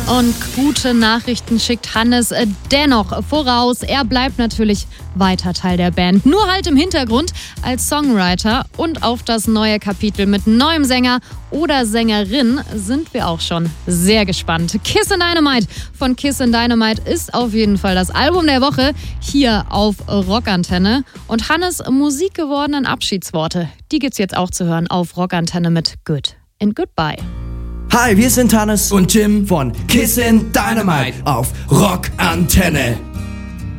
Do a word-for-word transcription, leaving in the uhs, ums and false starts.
Und gute Nachrichten schickt Hannes dennoch voraus. Er bleibt natürlich weiter Teil der Band. Nur halt im Hintergrund als Songwriter. Und auf das neue Kapitel mit neuem Sänger oder Sängerin sind wir auch schon sehr gespannt. Kissin' Dynamite von Kissin' Dynamite ist auf jeden Fall das Album der Woche hier auf Rockantenne. Und Hannes' musikgewordenen Abschiedsworte, die gibt's jetzt auch zu hören auf Rockantenne mit Good and Goodbye. Hi, wir sind Hannes und Tim von Kissin' Dynamite auf Rockantenne.